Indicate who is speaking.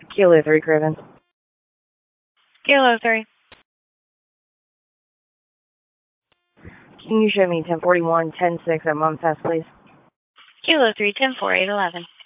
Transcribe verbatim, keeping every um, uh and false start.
Speaker 1: Kilo three, Craven.
Speaker 2: Kilo three.
Speaker 1: Can you show me ten forty-one, ten six at Mom Fest, please?
Speaker 2: Kilo three, ten four, eight eleven.